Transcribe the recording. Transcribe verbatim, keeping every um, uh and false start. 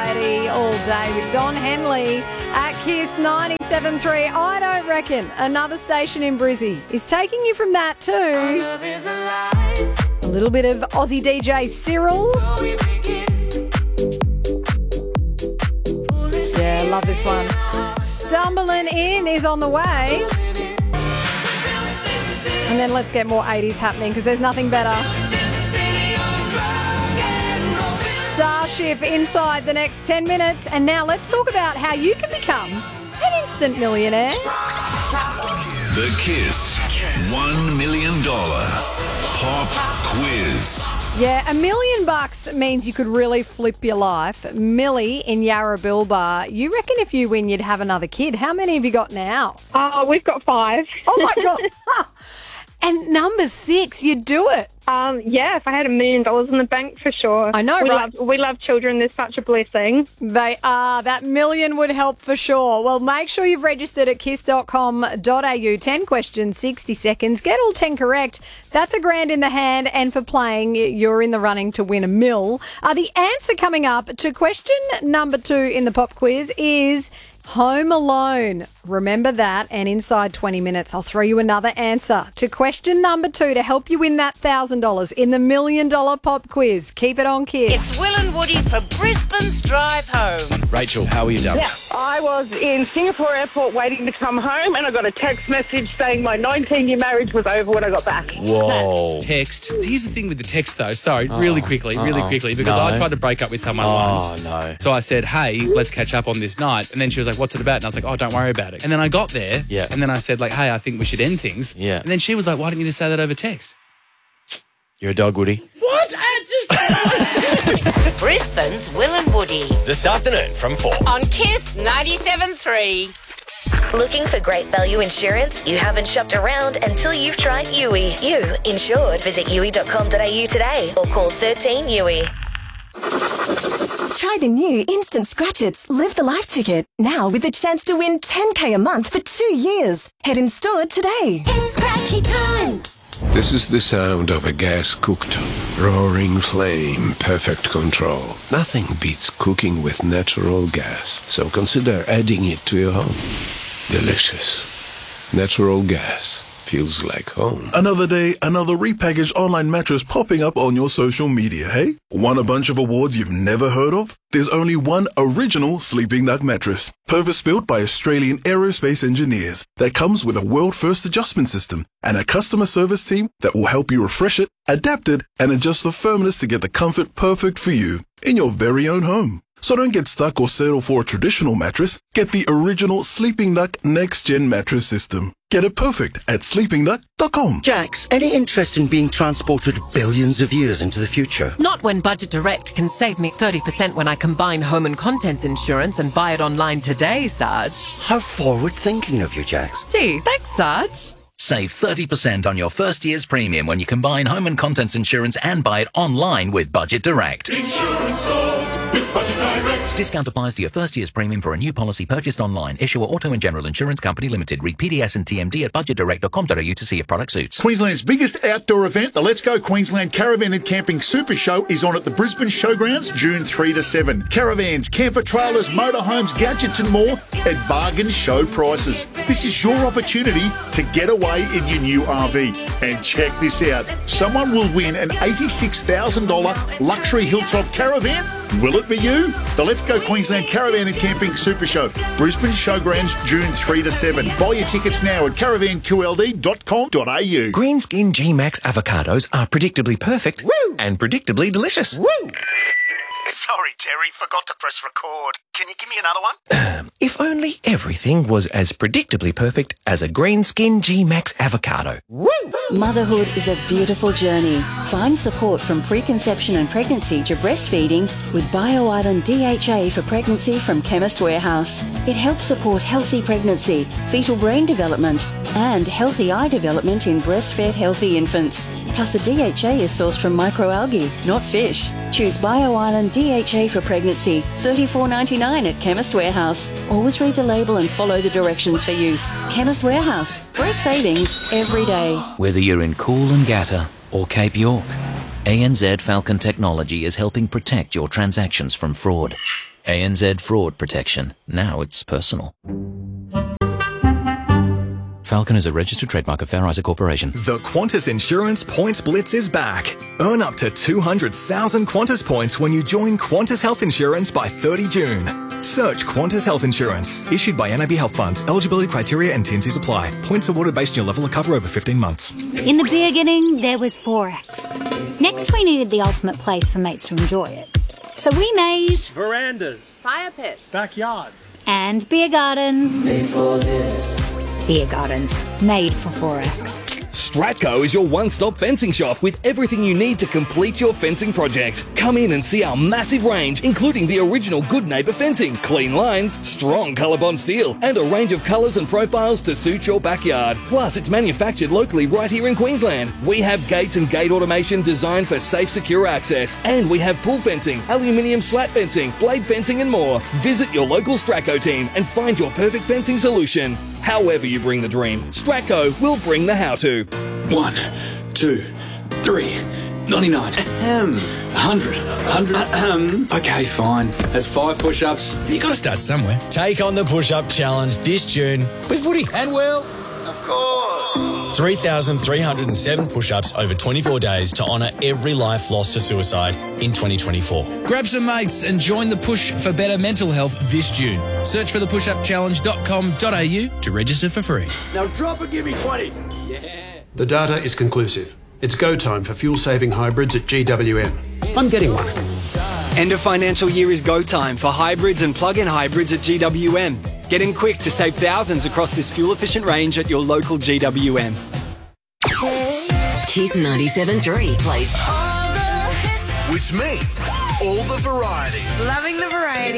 Variety all day with Don Henley at Kiss ninety-seven point three. I don't reckon another station in Brizzy is taking you from that too. A little bit of Aussie D J Cyril. Yeah, love this one. Stumbling In is on the way. And then let's get more eighties happening because there's nothing better. Starship inside the next ten minutes. And now let's talk about how you can become an instant millionaire. The Kiss one million dollars Pop Quiz. Yeah, a million bucks means you could really flip your life. Millie in Yarrabilba, you reckon if you win you'd have another kid. How many have you got now? Oh, we've got five. Oh, my God. And number six, you'd do it. Um, yeah, if I had a million dollars in the bank, for sure. I know, we right? Love, we love children. They're such a blessing. They are. That million would help for sure. Well, make sure you've registered at kiss dot com dot a u. ten questions, sixty seconds. Get all ten correct. That's a grand in the hand. And for playing, you're in the running to win a mil. Uh, the answer coming up to question number two in the pop quiz is Home Alone. Remember that, and inside twenty minutes, I'll throw you another answer to question number two to help you win that one thousand dollars in the Million Dollar Pop Quiz. Keep it on, Kiss. It's Will and Woody for Brisbane's Drive Home. Rachel, how are you, darling? Yeah, I was in Singapore airport waiting to come home, and I got a text message saying my nineteen-year marriage was over when I got back. Whoa. Text. So here's the thing with the text, though. Sorry, oh, really quickly, really uh-oh. quickly, because no. I tried to break up with someone oh, once. no. So I said, hey, let's catch up on this night. And then she was like, what's it about? And I was like, oh, don't worry about it. And then I got there, yeah. and then I said, like, hey, I think we should end things. Yeah. And then she was like, why didn't you just say that over text? You're a dog, Woody. What? I just... Brisbane's Will and Woody. This afternoon from four. On Kiss ninety-seven point three. Looking for great value insurance? You haven't shopped around until you've tried U I. You insured. Visit U I dot com dot a u today or call thirteen U I. Try the new Instant Scratch-Its Live the Life ticket, now with the chance to win ten K a month for two years. Head in store today. It's scratchy time. This is the sound of a gas-cooked, roaring flame, perfect control. Nothing beats cooking with natural gas, so consider adding it to your home. Delicious. Natural gas. Feels like home. Another day, another repackaged online mattress popping up on your social media, hey? Want a bunch of awards you've never heard of? There's only one original Sleeping Duck mattress, purpose-built by Australian aerospace engineers, that comes with a world-first adjustment system and a customer service team that will help you refresh it, adapt it, and adjust the firmness to get the comfort perfect for you in your very own home. So don't get stuck or settle for a traditional mattress. Get the original Sleeping Duck Next Gen mattress system. Get it perfect at sleeping duck dot com. Jax, any interest in being transported billions of years into the future? Not when Budget Direct can save me thirty percent when I combine home and contents insurance and buy it online today, Sarge. How forward-thinking of you, Jax. Gee, thanks, Sarge. Save thirty percent on your first year's premium when you combine home and contents insurance and buy it online with Budget Direct. Insurance solved with Budget Direct. Discount applies to your first year's premium for a new policy purchased online. Issuer Auto and General Insurance Company Limited. Read P D S and T M D at budget direct dot com dot a u to see if product suits. Queensland's biggest outdoor event, the Let's Go Queensland Caravan and Camping Super Show, is on at the Brisbane Showgrounds June third to seventh. Caravans, camper trailers, motorhomes, gadgets and more at bargain show prices. This is your opportunity to get away in your new R V. And check this out. Someone will win an eighty-six thousand dollars luxury hilltop caravan. Will it be you? The Let's Go Queensland Caravan and Camping Super Show, Brisbane Showgrounds June third to seventh. Buy your tickets now at caravan q l d dot com dot a u. Greenskin G-Max avocados are predictably perfect Woo! and predictably delicious. Woo! Sorry, Terry, forgot to press record. Can you give me another one? If only everything was as predictably perfect as a Greenskin G-Max avocado. Woo! Motherhood is a beautiful journey. Find support from preconception and pregnancy to breastfeeding with BioIsland D H A for pregnancy from Chemist Warehouse. It helps support healthy pregnancy, fetal brain development, and healthy eye development in breastfed healthy infants. Plus, the D H A is sourced from microalgae, not fish. Choose BioIsland D H A for pregnancy, thirty-four ninety-nine at Chemist Warehouse. Always read the label and follow the directions for use. Chemist Warehouse. Great savings every day. Whether you're in Coolangatta or Cape York, A N Z Falcon Technology is helping protect your transactions from fraud. A N Z Fraud Protection. Now it's personal. Falcon is a registered trademark of Fair Isaac Corporation. The Qantas Insurance Points Blitz is back. Earn up to two hundred thousand Qantas points when you join Qantas Health Insurance by thirty June. Search Qantas Health Insurance. Issued by N A B Health Funds. Eligibility criteria and T and Cs apply. Points awarded based on your level of cover over fifteen months. In the beginning, there was Forex. Next, we needed the ultimate place for mates to enjoy it. So we made... verandas, fire pits, backyards, and beer gardens. Made for this. Beer gardens, made for Forex. Stratco is your one-stop fencing shop with everything you need to complete your fencing project. Come in and see our massive range, including the original Good Neighbour fencing, clean lines, strong ColourBond steel, and a range of colours and profiles to suit your backyard. Plus, it's manufactured locally right here in Queensland. We have gates and gate automation designed for safe, secure access. And we have pool fencing, aluminium slat fencing, blade fencing and more. Visit your local Stratco team and find your perfect fencing solution. However you bring the dream, Stratco will bring the how-to. One, two, three, ninety-nine, ahem, one hundred, one hundred, ahem. Okay, fine. That's five push-ups. You got to start somewhere. Take on the push-up challenge this June with Woody. And Will. Of course. three thousand three hundred seven push-ups over twenty-four days to honour every life lost to suicide in twenty twenty-four. Grab some mates and join the push for better mental health this June. Search for the push up challenge dot com dot a u to register for free. Now drop and give me twenty. Yeah. The data is conclusive. It's go time for fuel-saving hybrids at G W M. I'm getting one. End of financial year is go time for hybrids and plug-in hybrids at G W M. Get in quick to save thousands across this fuel-efficient range at your local G W M. Kiss ninety-seven point three plays Which means all the variety. Loving the variety.